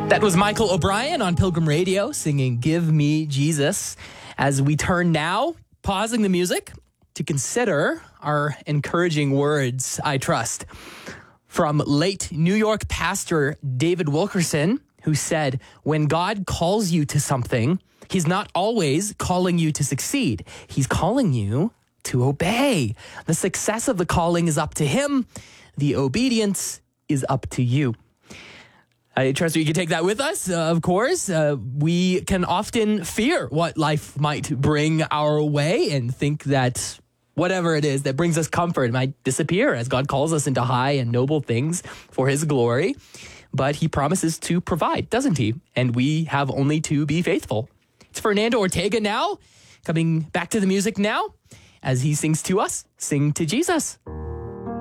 That was Michael O'Brien on Pilgrim Radio singing Give Me Jesus. As we turn now, pausing the music, to consider our encouraging words, I trust, from late New York pastor David Wilkerson, who said, when God calls you to something, he's not always calling you to succeed. He's calling you to obey. The success of the calling is up to him. The obedience is up to you. I trust you can take that with us, of course. We can often fear what life might bring our way and think that whatever it is that brings us comfort might disappear as God calls us into high and noble things for his glory. But he promises to provide, doesn't he? And we have only to be faithful. It's Fernando Ortega now, coming back to the music now as he sings to us, Sing to Jesus.